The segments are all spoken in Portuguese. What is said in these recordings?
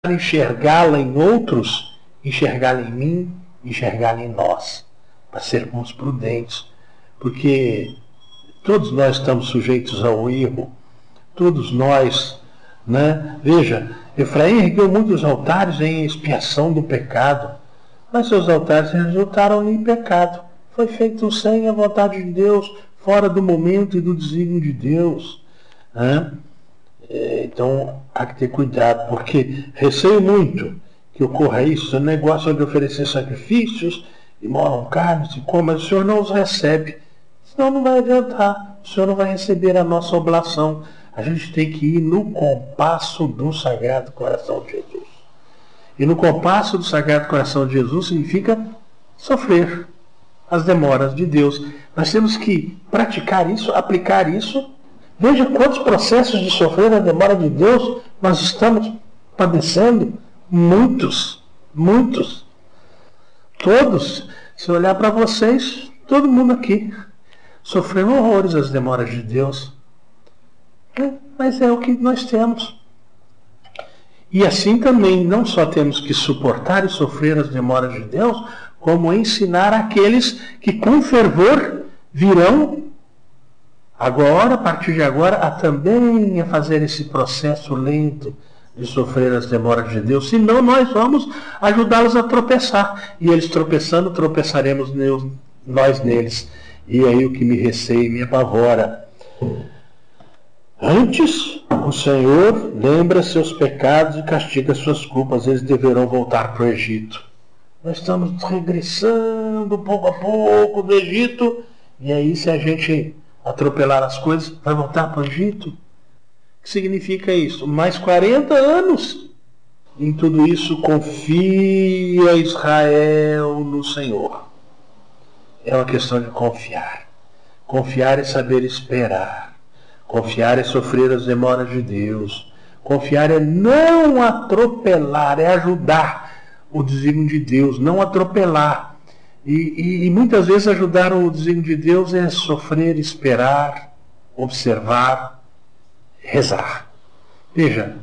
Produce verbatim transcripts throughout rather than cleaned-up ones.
enxergá-la em outros, enxergá-la em mim, enxergá-la em nós, para sermos prudentes, porque todos nós estamos sujeitos ao erro, todos nós, né? Veja, Efraim ergueu muitos altares em expiação do pecado, mas seus altares resultaram em pecado. Foi feito sem a vontade de Deus, fora do momento e do desígnio de Deus, né? Então, há que ter cuidado, porque receio muito que ocorra isso. O negócio de oferecer sacrifícios, e moram carnes, e como, mas o Senhor não os recebe. Senão não vai adiantar. O Senhor não vai receber a nossa oblação. A gente tem que ir no compasso do Sagrado Coração de Jesus. E no compasso do Sagrado Coração de Jesus significa sofrer as demoras de Deus. Nós temos que praticar isso, aplicar isso. Veja quantos processos de sofrer a demora de Deus nós estamos padecendo. Muitos, muitos. Todos, se olhar para vocês, todo mundo aqui sofreu horrores as demoras de Deus. É, mas é o que nós temos. E assim também, não só temos que suportar e sofrer as demoras de Deus, como ensinar aqueles que com fervor virão agora, a partir de agora, a também a fazer esse processo lento de sofrer as demoras de Deus. Senão nós vamos ajudá-los a tropeçar. E eles tropeçando, tropeçaremos nós neles. E aí o que me receia e me apavora. Antes, o Senhor lembra seus pecados e castiga suas culpas. Eles deverão voltar para o Egito. Nós estamos regressando pouco a pouco do Egito. E aí, se a gente atropelar as coisas, vai voltar para o Egito? O que significa isso? Mais quarenta anos. Em tudo isso, confia Israel no Senhor. É uma questão de confiar. Confiar é saber esperar. Confiar é sofrer as demoras de Deus. Confiar é não atropelar, é ajudar o desígnio de Deus, não atropelar. E, e, e muitas vezes ajudar o desígnio de Deus é sofrer, esperar, observar, rezar. Veja,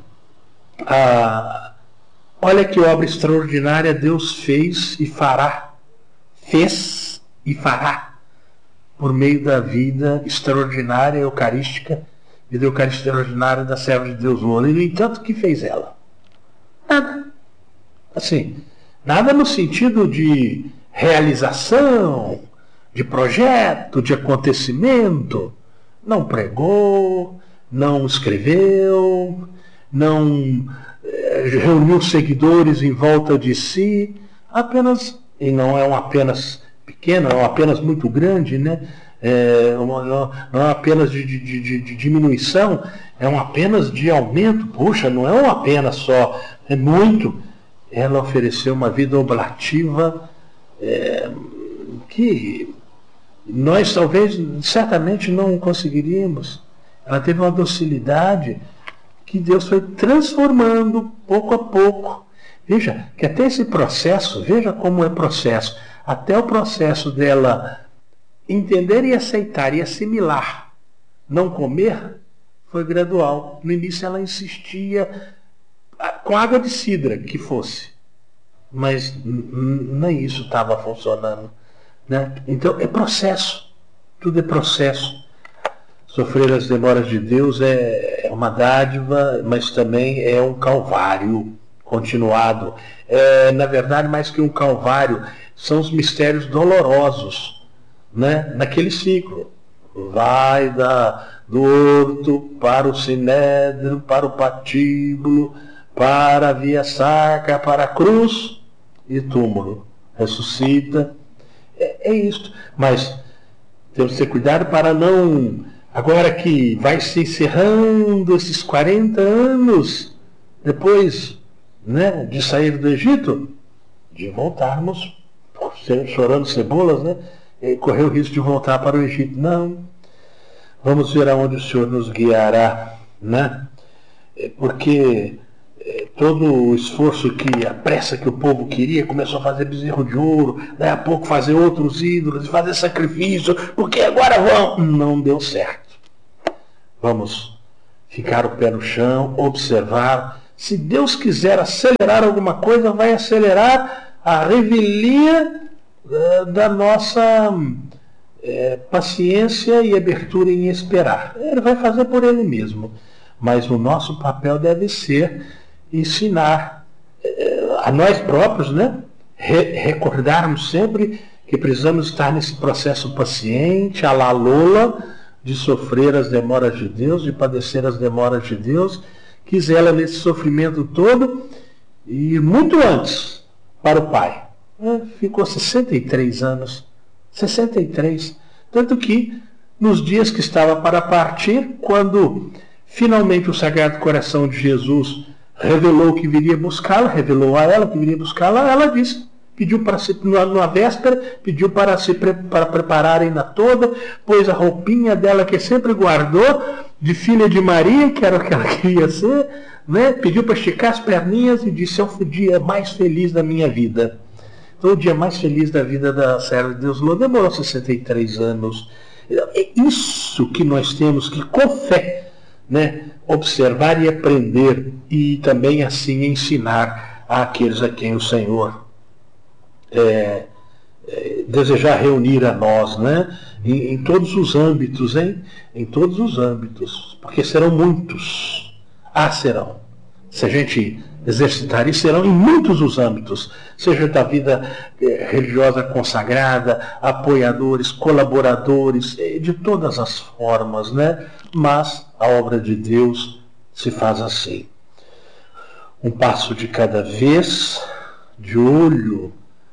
a, olha que obra extraordinária Deus fez e fará. Fez e fará. Por meio da vida extraordinária, eucarística, vida eucarística extraordinária da serva de Deus Lola. E, no entanto, o que fez ela? Nada. Assim, nada no sentido de realização, de projeto, de acontecimento. Não pregou, não escreveu, não eh, reuniu seguidores em volta de si, apenas, e não é um apenas pequeno, é um apenas muito grande, né? É, uma, não é apenas de, de, de, de diminuição, é um apenas de aumento. Puxa, não é um apenas só, é muito. Ela ofereceu uma vida oblativa é, que nós talvez, certamente não conseguiríamos. Ela teve uma docilidade que Deus foi transformando pouco a pouco. Veja, que até esse processo, veja como é processo, até o processo dela entender e aceitar e assimilar, não comer, foi gradual. No início ela insistia com água de cidra que fosse, mas nem isso estava funcionando, né? Então é processo, tudo é processo. Sofrer as demoras de Deus é uma dádiva, mas também é um calvário continuado. É, na verdade, mais que um calvário, são os mistérios dolorosos, né? Naquele ciclo. Vai da, do horto para o sinédrio, para o patíbulo, para a via sacra, para a cruz e túmulo. Ressuscita. É, é isto. Mas temos que ter cuidado para não... Agora que vai se encerrando esses quarenta anos, depois, né, de sair do Egito, de voltarmos, chorando cebolas, né, e correr o risco de voltar para o Egito. Não. Vamos ver aonde o Senhor nos guiará, né? Porque todo o esforço que, a pressa que o povo queria, começou a fazer bezerro de ouro, daí a pouco fazer outros ídolos, fazer sacrifício, porque agora vão. Não deu certo. Vamos ficar o pé no chão, observar, Se Deus quiser acelerar alguma coisa, vai acelerar a revelia uh, da nossa uh, paciência e abertura em esperar. Ele vai fazer por ele mesmo. Mas o nosso papel deve ser ensinar uh, a nós próprios, né? Re- recordarmos sempre que precisamos estar nesse processo paciente, à la Lola, de sofrer as demoras de Deus, de padecer as demoras de Deus, que zela nesse sofrimento todo, e muito antes para o Pai. Ficou sessenta e três anos, sessenta e três, tanto que nos dias que estava para partir, quando finalmente o Sagrado Coração de Jesus revelou que viria buscá-la, revelou a ela que viria buscá-la, ela disse, pediu para se, na véspera, pediu para se para prepararem na toda, pôs a roupinha dela que sempre guardou, de filha de Maria, que era o que ela queria ser, né? Pediu para esticar as perninhas e disse, é o dia mais feliz da minha vida. Então o dia mais feliz da vida da serva de Deus demorou sessenta e três anos. É isso que nós temos que, com fé, né, observar e aprender, e também assim ensinar àqueles a quem o Senhor É, é, desejar reunir a nós, né? em, em todos os âmbitos, hein? Em todos os âmbitos, porque serão muitos. Ah, serão. Se a gente exercitar isso, serão em muitos os âmbitos, seja da vida é, religiosa consagrada, apoiadores, colaboradores, é, de todas as formas, né? Mas a obra de Deus se faz assim. Um passo de cada vez, de olho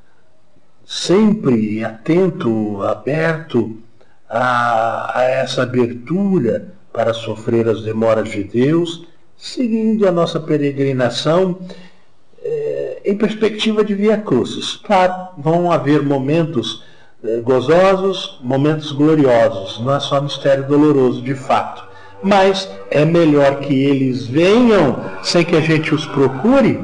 sempre atento, aberto a, a essa abertura para sofrer as demoras de Deus, seguindo a nossa peregrinação eh, em perspectiva de Via Crucis. Claro, vão haver momentos eh, gozosos, momentos gloriosos, não é só mistério doloroso, de fato. Mas é melhor que eles venham sem que a gente os procure,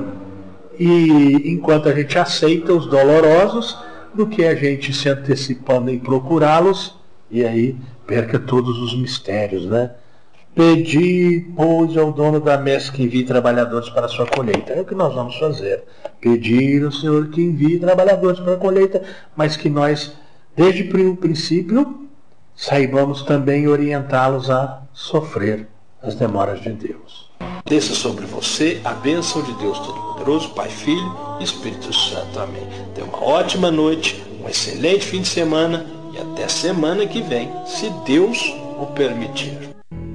e enquanto a gente aceita os dolorosos, do que a gente se antecipando em procurá-los, e aí perca todos os mistérios, né? Pedir, pois, ao dono da messe que envie trabalhadores para a sua colheita. É o que nós vamos fazer. Pedir ao Senhor que envie trabalhadores para a colheita, mas que nós, desde o princípio, saibamos também orientá-los a sofrer as demoras de Deus. Desça sobre você a bênção de Deus Todo-Poderoso, Pai, Filho e Espírito Santo. Amém. Tenha uma ótima noite, um excelente fim de semana e até semana que vem, se Deus o permitir.